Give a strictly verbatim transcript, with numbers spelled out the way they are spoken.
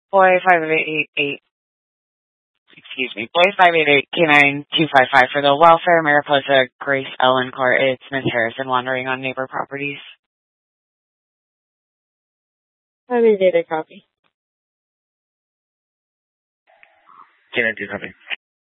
Boy five eight eight eight. Excuse me. Boy five eight eight K nine two five five for the welfare Mariposa Grace Ellen Court. It's Miss Harrison wandering on neighbor properties. How many data copy? Can I do something?